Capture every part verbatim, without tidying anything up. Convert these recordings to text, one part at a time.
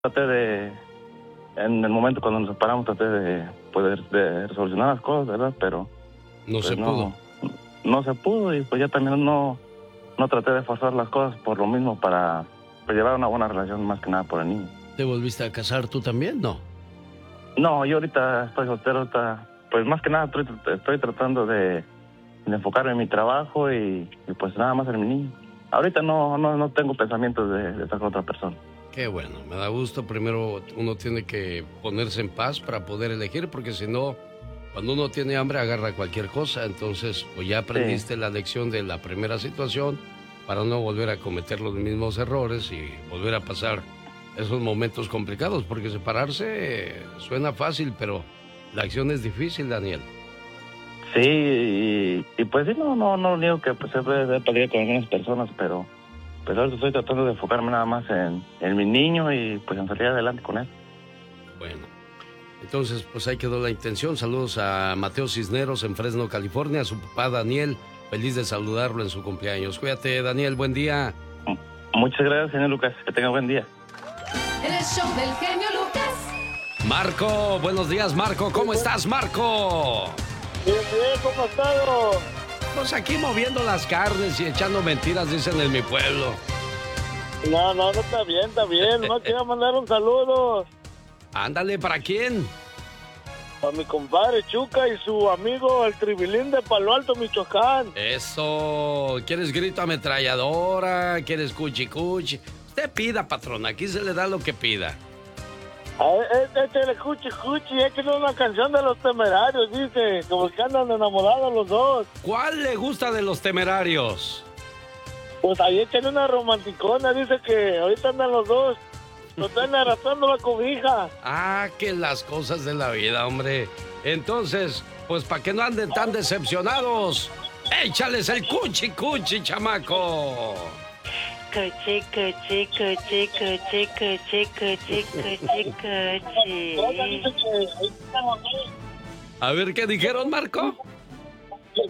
traté de, en el momento cuando nos separamos, traté de poder de solucionar las cosas, ¿verdad? Pero no pues, se no, pudo. No se pudo y pues ya también no, no traté de forzar las cosas por lo mismo para pues, llevar una buena relación más que nada por el niño. ¿Te volviste a casar tú también? No. No, yo ahorita estoy soltero, ahorita, pues más que nada estoy, estoy tratando de, de enfocarme en mi trabajo y, y pues nada más en mi niño. Ahorita no, no, no tengo pensamientos de, de estar con otra persona. Qué bueno, me da gusto. Primero uno tiene que ponerse en paz para poder elegir, porque si no, cuando uno tiene hambre agarra cualquier cosa. Entonces, pues ya aprendiste sí. la lección de la primera situación para no volver a cometer los mismos errores y volver a pasar esos momentos complicados, porque separarse suena fácil, pero la acción es difícil, Daniel. Sí, y, y pues sí, no, no, no niego que pues, he, he peleado con algunas personas, pero pues ahora estoy tratando de enfocarme nada más en, en mi niño y pues en salir adelante con él. Bueno, entonces pues ahí quedó la intención. Saludos a Mateo Cisneros en Fresno, California, a su papá Daniel, feliz de saludarlo en su cumpleaños. Cuídate, Daniel, buen día. Muchas gracias, señor Lucas, que tenga buen día. El show del genio Lucas. Marco, buenos días, Marco, ¿cómo estás, Marco? Bien, bien, ¿cómo has estado? Pues aquí moviendo las carnes y echando mentiras, dicen en mi pueblo. No, no, no está bien, está bien. No quiero mandar un saludo. Ándale, ¿para quién? Para mi compadre Chuca y su amigo el Tribilín de Palo Alto, Michoacán. Eso, ¿quieres grito ametralladora? ¿Quieres cuchi cuchi? Usted pida, patrón, aquí se le da lo que pida. Échale cuchi cuchi, échale una canción de Los Temerarios, dice, como que andan enamorados los dos. ¿Cuál le gusta de Los Temerarios? Pues ahí échale una romanticona, dice que ahorita andan los dos, lo están arrastrando la cobija. Ah, que las cosas de la vida, hombre. Entonces, pues para que no anden tan decepcionados, échales el cuchi cuchi, chamaco. Cuchi, cuchi, cuchi, cuchi, cuchi, cuchi, cuchi, cuchi. A ver, ¿qué dijeron, Marco? Sí.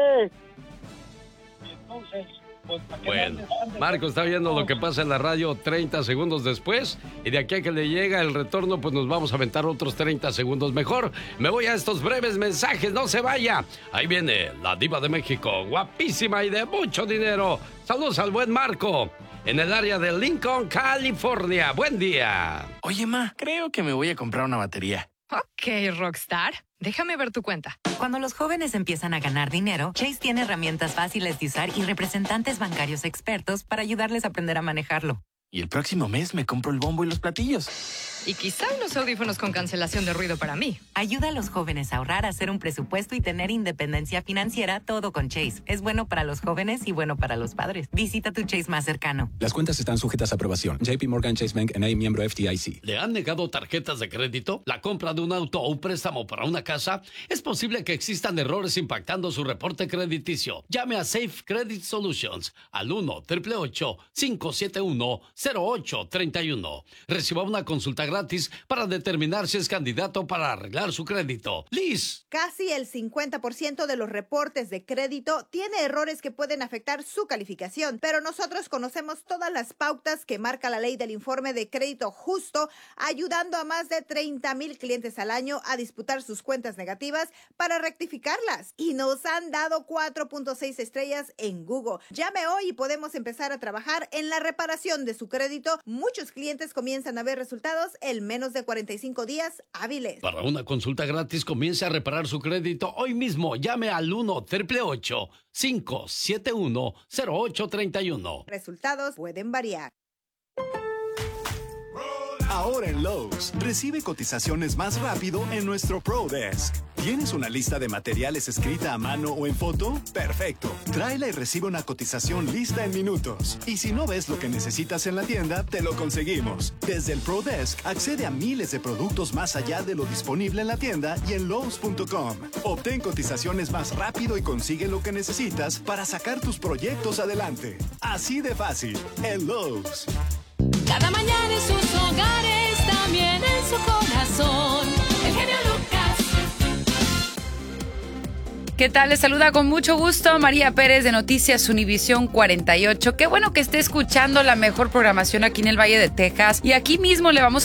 Bueno, Marco está viendo lo que pasa en la radio treinta segundos después y de aquí a que le llega el retorno pues nos vamos a aventar otros treinta segundos. Mejor me voy a estos breves mensajes, no se vaya. Ahí viene la diva de México, guapísima y de mucho dinero. Saludos al buen Marco en el área de Lincoln, California. Buen día. Oye, ma, creo que me voy a comprar una batería. Ok, Rockstar. Déjame ver tu cuenta. Cuando los jóvenes empiezan a ganar dinero, Chase tiene herramientas fáciles de usar y representantes bancarios expertos para ayudarles a aprender a manejarlo. Y el próximo mes me compro el bombo y los platillos. Y quizá unos audífonos con cancelación de ruido para mí. Ayuda a los jóvenes a ahorrar, a hacer un presupuesto y tener independencia financiera, todo con Chase. Es bueno para los jóvenes y bueno para los padres. Visita tu Chase más cercano. Las cuentas están sujetas a aprobación. J P Morgan Chase Bank N A, miembro F D I C. ¿Le han negado tarjetas de crédito? ¿La compra de un auto o un préstamo para una casa? Es posible que existan errores impactando su reporte crediticio. Llame a Safe Credit Solutions al uno, ocho ocho ocho, cinco siete uno, cero ocho tres uno. Reciba una consulta gratis para determinar si es candidato para arreglar su crédito. Liz. Casi el cincuenta por ciento de los reportes de crédito tiene errores que pueden afectar su calificación, pero nosotros conocemos todas las pautas que marca la ley del informe de crédito justo, ayudando a más de treinta mil clientes al año a disputar sus cuentas negativas para rectificarlas. Y nos han dado cuatro punto seis estrellas en Google. Llame hoy y podemos empezar a trabajar en la reparación de su crédito. Muchos clientes comienzan a ver resultados en menos de cuarenta y cinco días hábiles. Para una consulta gratis, comience a reparar su crédito hoy mismo. Llame al uno, ocho ocho ocho, cinco siete uno, cero ocho tres uno. Resultados pueden variar. Ahora en Lowe's, recibe cotizaciones más rápido en nuestro Pro Desk. ¿Tienes una lista de materiales escrita a mano o en foto? Perfecto. Tráela y recibe una cotización lista en minutos. Y si no ves lo que necesitas en la tienda, te lo conseguimos. Desde el Pro Desk, accede a miles de productos más allá de lo disponible en la tienda y en Lowe's punto com. Obtén cotizaciones más rápido y consigue lo que necesitas para sacar tus proyectos adelante. Así de fácil, en Lowe's. Cada mañana en sus hogares, también en su corazón. El genio Lucas. ¿Qué tal? Les saluda con mucho gusto María Pérez de Noticias Univisión cuarenta y ocho. Qué bueno que esté escuchando la mejor programación aquí en el Valle de Texas. Y aquí mismo le vamos